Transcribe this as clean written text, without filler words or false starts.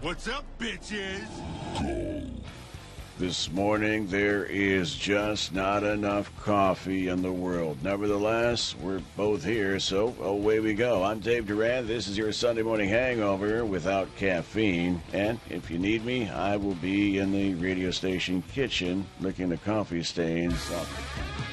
What's up, bitches? This morning, there is just not enough coffee in the world. Nevertheless, we're both here, so away we go. I'm Dave Duran. This is your Sunday morning hangover without caffeine. And if you need me, I will be in the radio station kitchen licking the coffee stains off